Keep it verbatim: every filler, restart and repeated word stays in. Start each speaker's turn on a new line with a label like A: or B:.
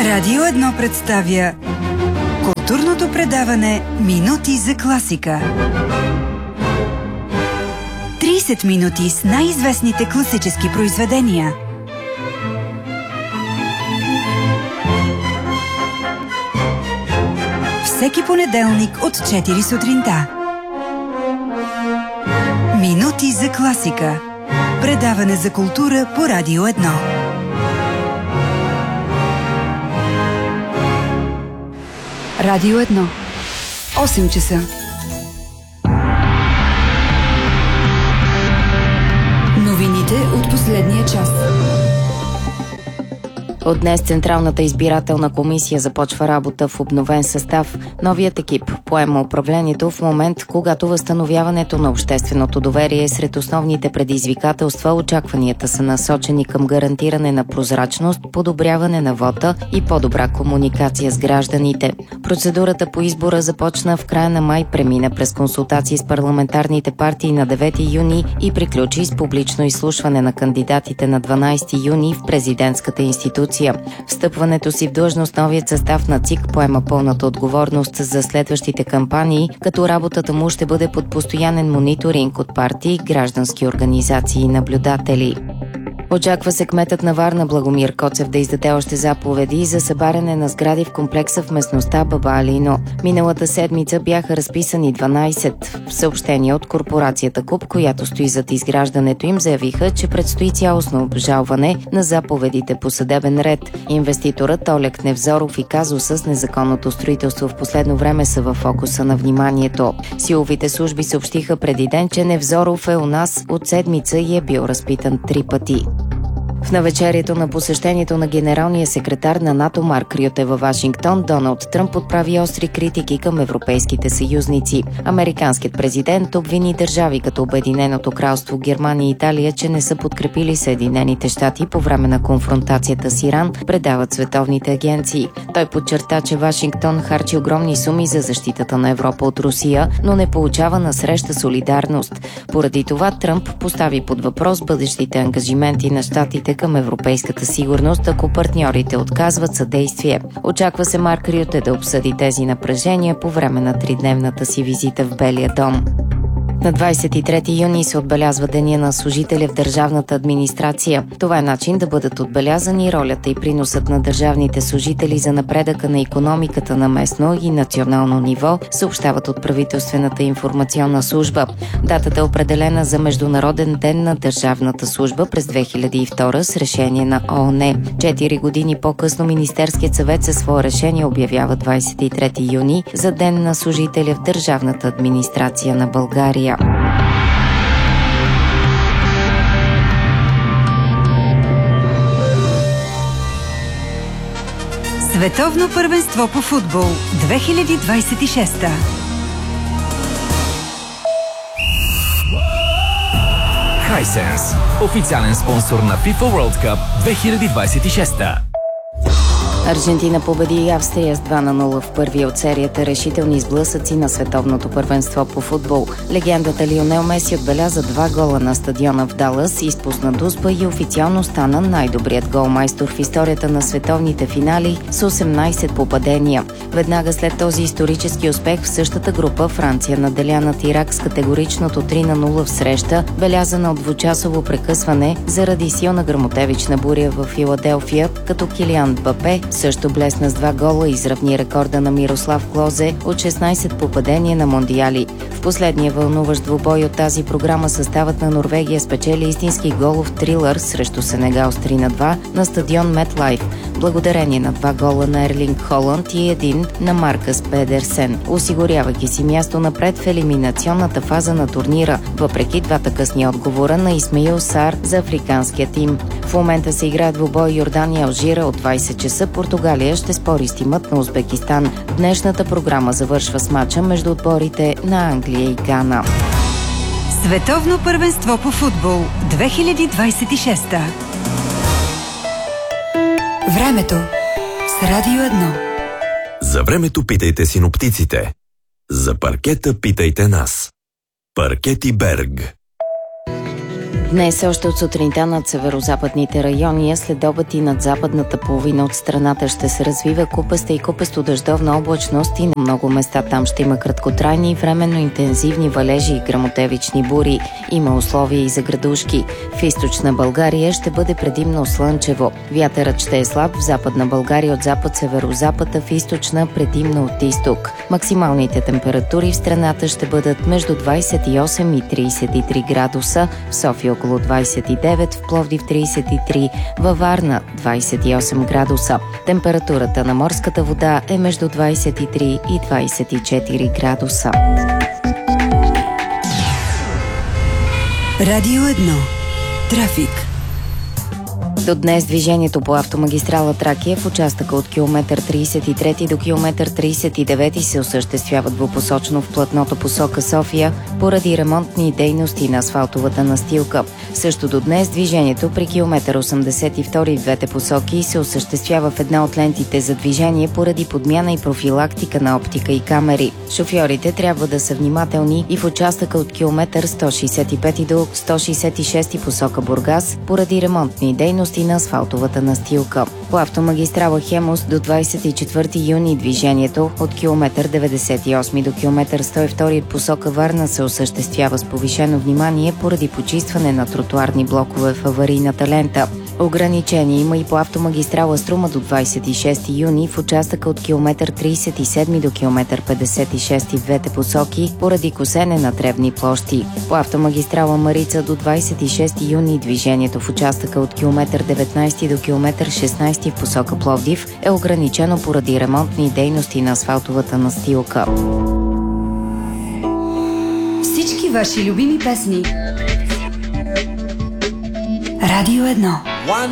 A: Радио едно представя културното предаване Минути за класика. трийсет минути с най-известните класически произведения. Всеки понеделник от четири сутринта. Минути за класика. Предаване за култура по Радио едно. Радио едно. осем часа. Новините от последния час.
B: От днес Централната избирателна комисия започва работа в обновен състав. Новият екип поема управлението в момент, когато възстановяването на общественото доверие е сред основните предизвикателства. Очакванията са насочени към гарантиране на прозрачност, подобряване на вота и по-добра комуникация с гражданите. Процедурата по избора започна в края на май, премина през консултации с парламентарните партии на девети юни и приключи с публично изслушване на кандидатите на дванадесети юни в президентската институция. Встъпването си в длъжност новият състав на ЦИК поема пълната отговорност за следващите кампании, като работата му ще бъде под постоянен мониторинг от партии, граждански организации и наблюдатели. Очаква се кметът на Варна Благомир Коцев да издаде още заповеди за събаряне на сгради в комплекса в местността Баба Алино. Миналата седмица бяха разписани дванадесет. В съобщение от корпорацията КУП, която стои зад изграждането им, заявиха, че предстои цялостно обжалване на заповедите по съдебен ред. Инвеститорът Олег Невзоров и казуса с незаконното строителство в последно време са във фокуса на вниманието. Силовите служби съобщиха преди ден, че Невзоров е у нас от седмица и е бил разпитан три пъти. В навечерието на посещението на генералния секретар на НАТО Марк Рюте във Вашингтон, Доналд Тръмп отправи остри критики към европейските съюзници. Американският президент обвини държави като Обединеното кралство, Германия и Италия, че не са подкрепили Съединените щати по време на конфронтацията с Иран, предават световните агенции. Той подчерта, че Вашингтон харчи огромни суми за защитата на Европа от Русия, но не получава насреща солидарност. Поради това Тръмп постави под въпрос бъдещите ангажименти на щатите към европейската сигурност, ако партньорите отказват съдействие. Очаква се Марк Рюте да обсъди тези напрежения по време на тридневната си визита в Белия дом. На двадесет и трети юни се отбелязва Деня на служителя в държавната администрация. Това е начин да бъдат отбелязани ролята и приносът на държавните служители за напредъка на икономиката на местно и национално ниво, съобщават от правителствената информационна служба. Датата е определена за Международен ден на държавната служба през две хиляди и втора с решение на ООН. Четири години по-късно Министерският съвет със свое решение обявява двадесет и трети юни за Ден на служителя в държавната администрация на България.
A: Световно първенство по футбол две хиляди двадесет и шеста.
C: Hisense, официален спонсор на FIFA World Cup две хиляди двадесет и шеста.
B: Аржентина победи и Австрия с два на нула в първия от серията решителни сблъсъци на световното първенство по футбол. Легендата Лионел Меси отбеляза два гола на стадиона в Далас, изпусна дуспа и официално стана най-добрият голмайстор в историята на световните финали с осемнадесет попадения. Веднага след този исторически успех в същата група Франция наделя над Ирак с категоричното три на нула в среща, белязана от двучасово прекъсване заради силна гръмотевична буря в Филаделфия, като Килиан Мбапе също блесна с два гола и изравни рекорда на Мирослав Клозе от шестнадесет попадения на мондиали. В последния вълнуващ двубой от тази програма съставът на Норвегия спечели истински голов трилър срещу Сенегал с три на два на стадион Метлайф, благодарение на два гола на Ерлинг Холанд и един на Маркъс Педерсен, осигурявайки си място напред в елиминационната фаза на турнира, въпреки двата късни отговора на Исмаил Сар за африканския тим. В момента се играе двубой Йордания Алжира от двадесет часа. Португалия ще спори с тимът на Узбекистан. Днешната програма завършва с мача между отборите на Англия и Гана.
A: Световно първенство по футбол две хиляди двадесет и шеста. Времето с Радио едно.
D: За времето питайте синоптиците. За паркета питайте нас. Паркети Берг.
B: Днес още от сутринта над северо-западните райони, а след обед и над западната половина от страната ще се развива купаста и купесто дъждовна облачност и на много места там ще има краткотрайни и временно интензивни валежи и гръмотевични бури. Има условия и за градушки. В източна България ще бъде предимно слънчево. Вятърът ще е слаб в западна България от запад-северозапад, а в източна предимно от изток. Максималните температури в страната ще бъдат между двадесет и осем и тридесет и три градуса, в София около двадесет и девет, в Пловдив тридесет и три, във Варна двадесет и осем градуса. Температурата на морската вода е между двадесет и три и двадесет и четири градуса.
A: Радио едно. Трафик.
B: До днес движението по автомагистрала Тракия в участъка от километър тридесет и трети до километър тридесет и девети се осъществява двупосочно в платното посока София поради ремонтни дейности на асфалтовата настилка. Също до днес движението при километър осемдесет и втори в двете посоки се осъществява в една от лентите за движение поради подмяна и профилактика на оптика и камери. Шофьорите трябва да са внимателни и в участъка от километър сто шестдесет и пети до сто шестдесет и шести посока Бургас поради ремонтни дейности на асфалтовата настилка. По автомагистрала Хемус до двадесет и четвърти юни движението от километър деветдесет и осми до километър сто и втори посока Варна се осъществява с повишено внимание поради почистване на тротуарни блокове в аварийната лента. Ограничение има и по автомагистрала Струма до двадесет и шести юни в участъка от километър тридесет и седми до километър петдесет и шести в двете посоки поради косене на тревни площи. По автомагистрала Марица до двадесет и шести юни движението в участъка от километър деветнадесети до километър шестнадесети в посока Пловдив е ограничено поради ремонтни дейности на асфалтовата настилка.
A: Всички ваши любими песни. Радио едно.